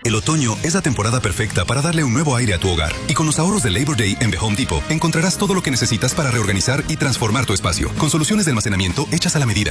El otoño es la temporada perfecta para darle un nuevo aire a tu hogar. Y con los ahorros de Labor Day en The Home Depot, encontrarás todo lo que necesitas para reorganizar y transformar tu espacio, con soluciones de almacenamiento hechas a la medida.